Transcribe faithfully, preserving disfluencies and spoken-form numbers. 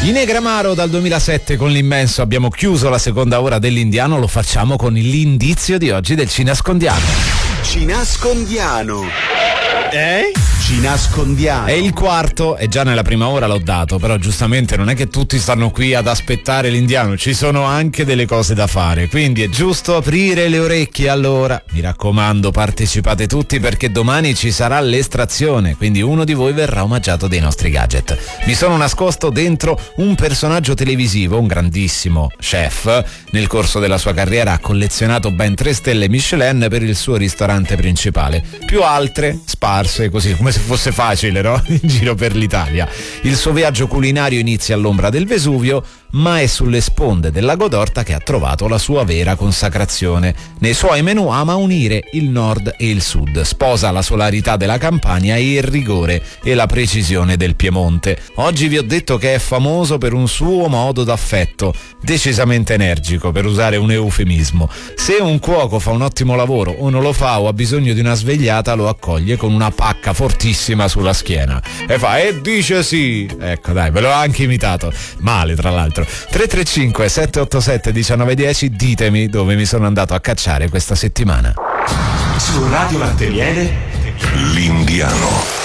In Negramaro dal duemilasette con l'immenso abbiamo chiuso la seconda ora dell'Indiano, lo facciamo con l'indizio di oggi del Ci nascondiamo. Ci nascondiamo. Eh? Ci nascondiamo. È il quarto e già nella prima ora l'ho dato, però giustamente non è che tutti stanno qui ad aspettare l'Indiano, ci sono anche delle cose da fare, quindi è giusto aprire le orecchie. Allora, mi raccomando, partecipate tutti perché domani ci sarà l'estrazione, quindi uno di voi verrà omaggiato dei nostri gadget. Mi sono nascosto dentro un personaggio televisivo, un grandissimo chef. Nel corso della sua carriera ha collezionato ben tre stelle Michelin per il suo ristorante principale, più altre sparse così come se fosse facile, no? In giro per l'Italia. Il suo viaggio culinario inizia all'ombra del Vesuvio, ma è sulle sponde del lago d'Orta che ha trovato la sua vera consacrazione. Nei suoi menù ama unire il nord e il sud, sposa la solarità della Campania e il rigore e la precisione del Piemonte. Oggi vi ho detto che è famoso per un suo modo d'affetto, decisamente energico, per usare un eufemismo. Se un cuoco fa un ottimo lavoro o non lo fa o ha bisogno di una svegliata, lo accoglie con una pacca fortissima sulla schiena e fa e dice sì. Ecco, dai, ve l'ho anche imitato male, tra l'altro. tre tre cinque sette otto sette uno nove uno zero, ditemi dove mi sono andato a cacciare questa settimana. Su Radio Latte Miele, l'Indiano.